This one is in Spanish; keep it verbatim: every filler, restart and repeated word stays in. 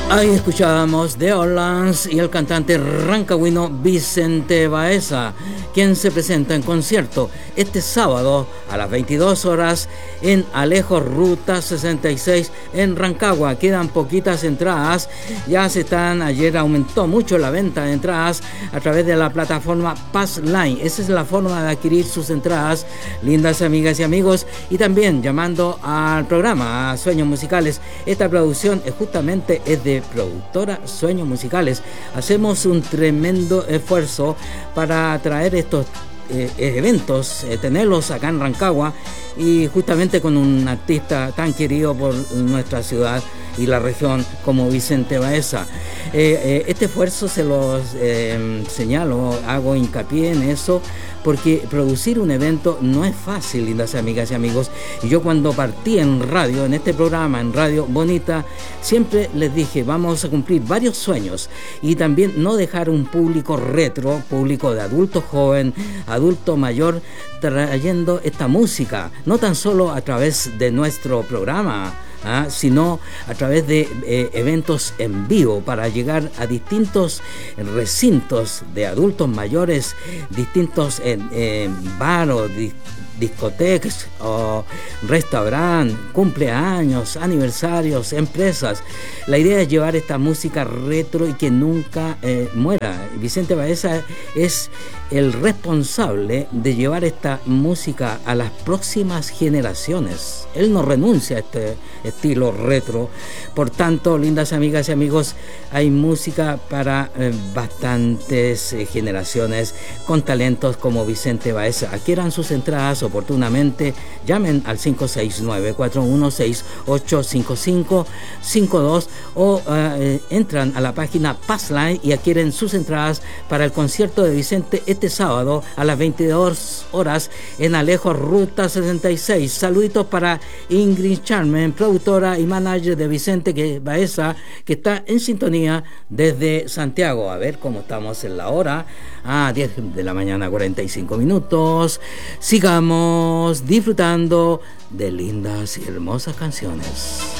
Ahí escuchábamos The Orleans y el cantante rancagüino Vicente Baeza, quien se presenta en concierto este sábado a las veintidós horas en Alejo Ruta sesenta y seis en Rancagua. Quedan poquitas entradas, ya se están, ayer aumentó mucho la venta de entradas a través de la plataforma Passline. Esa es la forma de adquirir sus entradas, lindas amigas y amigos, y también llamando al programa a Sueños Musicales. Esta producción es justamente es de productora Sueños Musicales. Hacemos un tremendo esfuerzo para traer estos eh, eventos, eh, tenerlos acá en Rancagua, y justamente con un artista tan querido por nuestra ciudad y la región como Vicente Baeza. Eh, eh, este esfuerzo se los eh, señalo, hago hincapié en eso, porque producir un evento no es fácil, lindas amigas y amigos. Y yo cuando partí en radio, en este programa, en Radio Bonita, siempre les dije, vamos a cumplir varios sueños y también no dejar un público retro, público de adulto joven, adulto mayor, trayendo esta música, no tan solo a través de nuestro programa, ¿ah? sino a través de eh, eventos en vivo para llegar a distintos recintos de adultos mayores, distintos eh, eh, bares, di, discotecas o restaurantes, cumpleaños, aniversarios, empresas. La idea es llevar esta música retro y que nunca eh, muera. Vicente Baeza es el responsable de llevar esta música a las próximas generaciones. Él no renuncia a este estilo retro. Por tanto, lindas amigas y amigos, hay música para eh, bastantes eh, generaciones con talentos como Vicente Baeza. Adquieran sus entradas oportunamente, llamen al cinco seis nueve, cuatro uno seis, ocho cinco cinco cinco dos o eh, entran a la página Passline y adquieren sus entradas para el concierto de Vicente este sábado a las veintidós horas en Alejo Ruta sesenta y seis. Saluditos para Ingrid Charmen, productora y manager de Vicente Baeza, que está en sintonía desde Santiago. A ver cómo estamos en la hora. Ah, diez de la mañana, cuarenta y cinco minutos. Sigamos disfrutando de lindas y hermosas canciones.